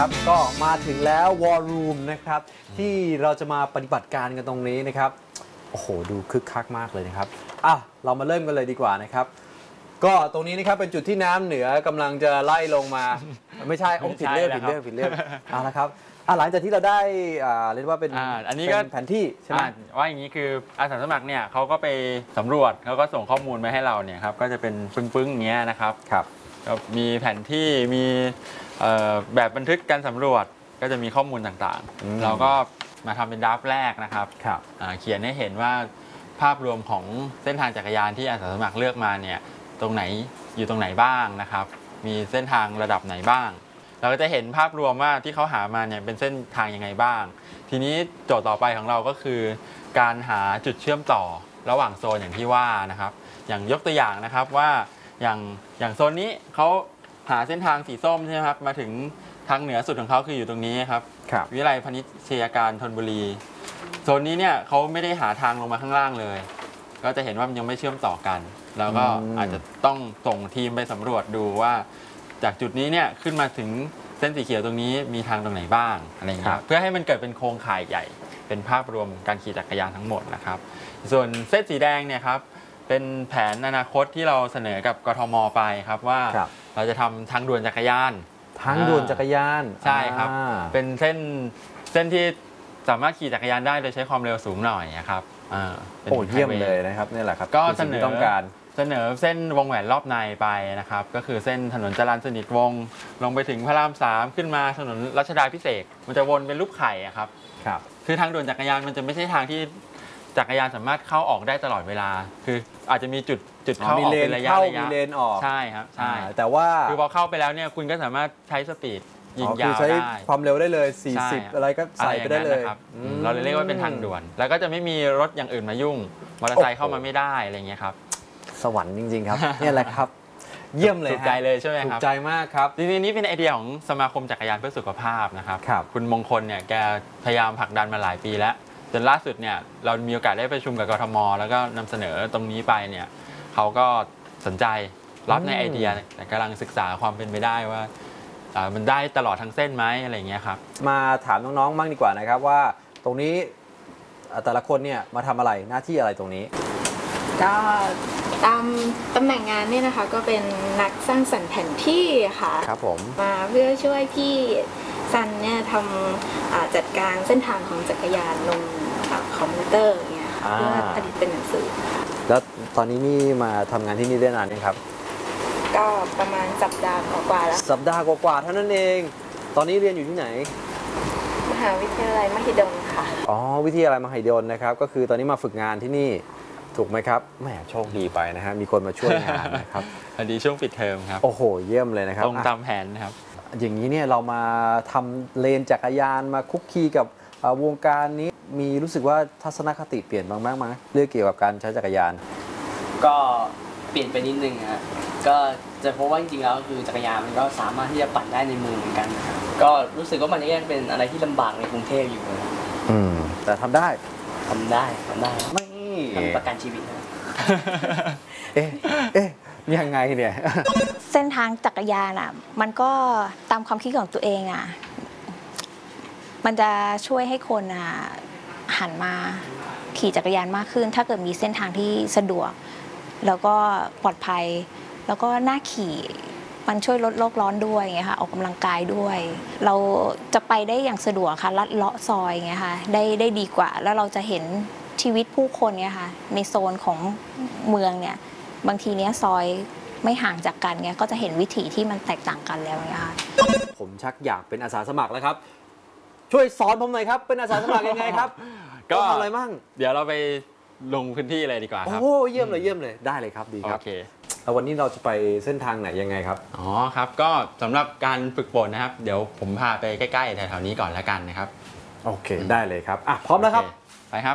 ครับก็มาถึงแล้ววอลลุ่มนะครับที่เราจะมาปฏิบัติการกันตรงนี้นะครับโอ้โหดูคึกคักมากเลยนะครับเรามาเริ่มกันเลยดีกว่านะครับก็ตรงนี้นะครับเป็นจุดที่น้ำเหนือกำลังจะไล่ลงมาไม่ใช่ผิดเรื่องเอาละครับหลังจากที่เราได้เรียกว่าเป็นอันนี้ก็แผนที่ใช่ไหมว่าอย่างนี้คืออาสาสมัครเนี่ยเขาก็ไปสำรวจเขาก็ส่งข้อมูลมาให้เราเนี่ยครับก็จะเป็นปึ้งๆอย่างเงี้ยนะครับมีแผนที่มีแบบบันทึกการสำรวจก็จะมีข้อมูลต่างๆเราก็มาทำเป็นดราฟต์แรกนะครับเขียนให้เห็นว่าภาพรวมของเส้นทางจักรยานที่อาสาสมัครเลือกมาเนี่ยตรงไหนอยู่ตรงไหนบ้างนะครับมีเส้นทางระดับไหนบ้างเราก็จะเห็นภาพรวมว่าที่เขาหามาเนี่ยเป็นเส้นทางยังไงบ้างทีนี้โจทย์ต่อไปของเราก็คือการหาจุดเชื่อมต่อระหว่างโซนอย่างที่ว่านะครับอย่างยกตัวอย่างนะครับว่าอย่างโซนนี้เขาหาเส้นทางสีส้มใช่ไหมครับมาถึงทางเหนือสุดของเขาคืออยู่ตรงนี้ครับวิทยาลัยพาณิชยการธนบุรีโซนนี้เนี่ยเขาไม่ได้หาทางลงมาข้างล่างเลยก็จะเห็นว่ามันยังไม่เชื่อมต่อกันแล้วก็อาจจะต้องส่งทีมไปสำรวจดูว่าจากจุดนี้เนี่ยขึ้นมาถึงเส้นสีเขียวตรงนี้มีทางตรงไหนบ้างอะไรอย่างเงี้ยเพื่อให้มันเกิดเป็นโครงข่ายใหญ่เป็นภาพรวมการขี่จักรยานทั้งหมดนะครับส่วนเส้นสีแดงเนี่ยครับเป็นแผนอนาคตที่เราเสนอกับกทมไปครับว่าเราจะทำทางด่วนจักรยานใช่ครับเป็นเส้นที่สามารถขี่จักรยานได้โดยใช้ความเร็วสูงหน่อยนะครับโอ้เยี่ยมเลยนะครับนี่แหละครับก็เสนอเส้นวงแหวนรอบในไปนะครับก็คือเส้นถนนจรัญสนิทวงศ์ลงไปถึงพระราม 3ขึ้นมาถนนรัชดาภิเษกมันจะวนเป็นรูปไข่ครับคือทางด่วนจักรยานมันจะไม่ใช่ทางที่จักรยานสามารถเข้าออกได้ตลอดเวลาคืออาจจะมีจุดเข้าออกเป็นระยะมีเลนออกใช่ครับใช่แต่ว่าคือพอเข้าไปแล้วเนี่ยคุณก็สามารถใช้สปีดยิงยาวได้ใช้ความเร็วได้เลย40อะไรก็ใส่ไปได้เลยเราเรียกว่าเป็นทางด่วนแล้วก็จะไม่มีรถอย่างอื่นมายุ่งมอเตอร์ไซค์เข้ามาไม่ได้อะไรเงี้ยครับสวรรค์จริงๆครับนี่แหละครับเยี่ยมเลยถูกใจเลยใช่ไหมครับถูกใจมากครับจริงๆนี้เป็นไอเดียของสมาคมจักรยานเพื่อสุขภาพนะครับคุณมงคลเนี่ยแกพยายามผลักดันมาหลายปีแล้วจนล่าสุดเนี่ยเรามีโอกาสได้ประชุมกับกทมแล้วก็นำเสนอตรงนี้ไปเนี่ยเขาก็สนใจรับในไอเดียแต่กำลังศึกษาความเป็นไปได้ว่ามันได้ตลอดทั้งเส้นไหมอะไรเงี้ยครับมาถามน้องๆบ้างดีกว่านะครับว่าตรงนี้แต่ละคนเนี่ยมาทำอะไรหน้าที่อะไรตรงนี้ก็ตามตำแหน่งงานเนี่ยนะคะก็เป็นนักสร้างสรรค์แผนที่ค่ะครับผมมาเพื่อช่วยพี่ซันเนี่ยทำจัดการเส้นทางของจักรยานลงคอมพิวเตอร์อย่างเงี้ยเพื่อผลิตเป็นหนังสือแล้วตอนนี้นี่มาทำงานที่นี่ได้นานยังครับก็ประมาณสัปดาห์กว่าแล้วสัปดาห์กว่าเท่านั้นเองตอนนี้เรียนอยู่ที่ไหนมหาวิทยาลัยมหิดลค่ะวิทยาลัยมหิดลนะครับก็คือตอนนี้มาฝึกงานที่นี่ถูกไหมครับแหมโชคดีไปนะฮะมีคนมาช่วยงานนะครับพอดีช่วงปิดเทอมครับโอ้โหเยี่ยมเลยนะครับตรงตามแผนนะครับอย่างนี้เนี่ยเรามาทำเลนจักรยานมาคุกคีกับวงการนี้มีรู้สึกว่าทัศนคติเปลี่ยนบ้างไหมเรื่องเกี่ยวกับการใช้จักรยานก็เปลี่ยนไปนิดนึงฮะก็จะพบว่าจริงๆแล้วคือจักรยานมันก็สามารถที่จะปั่นได้ในเมืองเหมือนกันนะครับก็รู้สึกว่ามันยังเป็นอะไรที่ลำบากในกรุงเทพอยู่แต่ทำได้ไม่ทำประกันชีวิตนะเอ๊ะยังไงเนี่ยเส้นทางจักรยานอ่ะมันก็ตามความคิดของตัวเองอ่ะมันจะช่วยให้คนหันมาขี่จักรยานมากขึ้นถ้าเกิดมีเส้นทางที่สะดวกแล้วก็ปลอดภัยแล้วก็น่าขี่มันช่วยลดโลกร้อนด้วยไงค่ะออกกำลังกายด้วยเราจะไปได้อย่างสะดวกค่ะลัดเลาะซอยไงค่ะได้ดีกว่าแล้วเราจะเห็นชีวิตผู้คนเนี่ยค่ะในโซนของเมืองเนี่ยบางทีเนี้ยซอยไม่ห่างจากกันเนี่ยก็จะเห็นวิถีที่มันแตกต่างกันแล้วเนี่ยค่ะผมชักอยากเป็นอาสาสมัครแล้วครับช่วยสอนผมหน่อยครับเป็นอาสาสมัครยังไงครับก็ทำอะไรมั่งเดี๋ยวเราไปลงพื้นที่เลยดีกว่าครับโอ้เยี่ยมเลยได้เลยครับดีครับโอเคแล้ววันนี้เราจะไปเส้นทางไหนยังไงครับครับก็สำหรับการฝึกฝนนะครับเดี๋ยวผมพาไปใกล้ๆแถวๆนี้ก่อนแล้วกันนะครับโอเคได้เลยครับพร้อมแล้วครับไปครับ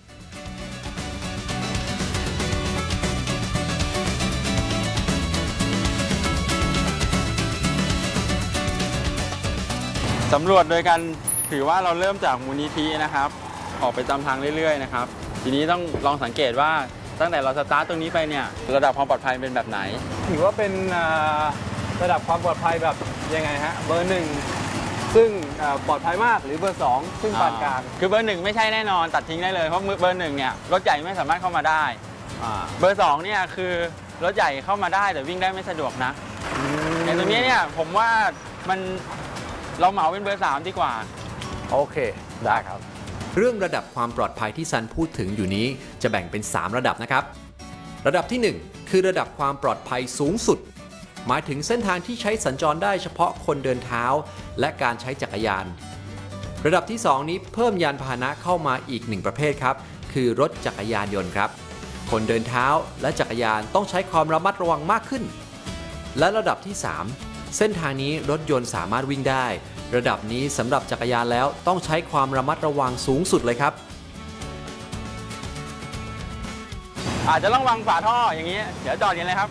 สำรวจโดยการถือว่าเราเริ่มจากมูลนิธินะครับออกไปตามทางเรื่อยๆนะครับทีนี้ต้องลองสังเกตว่าตั้งแต่เราสตาร์ทตรงนี้ไปเนี่ยระดับความปลอดภัยเป็นแบบไหนถือว่าเป็นระดับความปลอดภัยแบบยังไงฮะเบอร์ 1 ซึ่งปลอดภัยมากหรือเบอร์ 2 ซึ่งปานกลางคือเบอร์ 1ไม่ใช่แน่นอนตัดทิ้งได้เลยเพราะเบอร์ 1เนี่ยรถใหญ่ไม่สามารถเข้ามาได้ เบอร์ 2เนี่ยคือรถใหญ่เข้ามาได้แต่วิ่งได้ไม่สะดวกนะในตรงนี้เนี่ยผมว่ามันเราเหมาเป็นเบอร์ 3ดีกว่าโอเคได้ครับเรื่องระดับความปลอดภัยที่ซันพูดถึงอยู่นี้จะแบ่งเป็น 3 ระดับนะครับ ระดับที่ 1 คือระดับความปลอดภัยสูงสุด หมายถึงเส้นทางที่ใช้สัญจรได้เฉพาะคนเดินเท้าและการใช้จักรยาน ระดับที่ 2 นี้เพิ่มยานพาหนะเข้ามาอีก 1 ประเภทครับ คือรถจักรยานยนต์ครับ คนเดินเท้าและจักรยานต้องใช้ความระมัดระวังมากขึ้น และระดับที่ 3 เส้นทางนี้รถยนต์สามารถวิ่งได้ ระดับนี้สำหรับจักรยานแล้วต้องใช้ความระมัดระวังสูงสุดเลยครับอาจจะต้องวางฝาท่ออย่างนี้เดี๋ยวจอดกันเลยครับ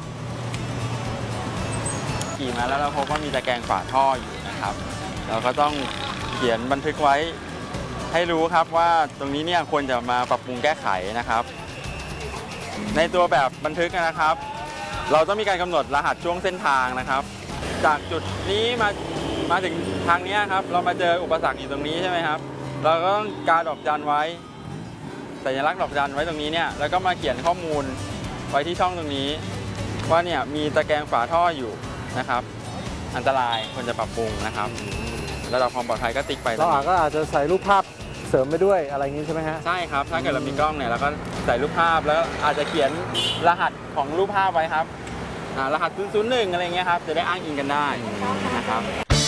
ขี่มาแล้วเราพบว่ามีตะแกรงฝาท่ออยู่นะครับเราก็ต้องเขียนบันทึกไว้ให้รู้ครับว่าตรงนี้เนี่ยควรจะมาปรับปรุงแก้ไขนะครับ ในตัวแบบบันทึกนะครับ เราต้องมีการกำหนดรหัสช่วงเส้นทางนะครับ จากจุดนี้มาถึงทางนี้ครับเรามาเจออุปสรรคอยู่ตรงนี้ใช่ไหมครับเราก็ต้องการดอกจันไว้สัญลักษณ์ดอกจันไว้ตรงนี้เนี่ยแล้วก็มาเขียนข้อมูลไว้ที่ช่องตรงนี้ว่าเนี่ยมีตะแกรงฝาท่ออยู่นะครับอันตรายควรจะปรับปรุงนะครับระดับความปลอดภัยก็ติ๊กไปเราก็อาจจะใส่รูปภาพเสริมไปด้วยอะไรอย่างนี้ใช่ไหมฮะใช่ครับถ้าเกิดเรามีกล้องเนี่ยเราก็ใส่รูปภาพแล้วอาจจะเขียนรหัสของรูปภาพไว้ครับรหัส001อะไรเงี้ยครับจะได้อ้างอิงกันได้นะครับ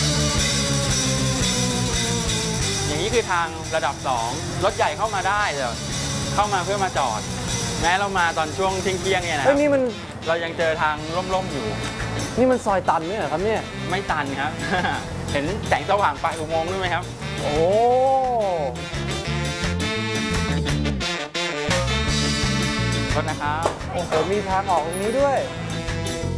อย่างนี้คือทางระดับ 2 รถใหญ่เข้ามาได้แต่เข้ามาเพื่อมาจอดแม้เรามาตอนช่วงเที่ยงๆเนี่ยนะเฮ้ยนี่มันเรายังเจอทางร่มๆอยู่นี่มันซอยตันเนี่ยเหรอครับเนี่ยไม่ตันครับ เห็นแสงสว่างปลายอุโมงค์ด้วยไหมครับโอ้รถนะครับโอ้โหมีทางออกตรงนี้ด้วย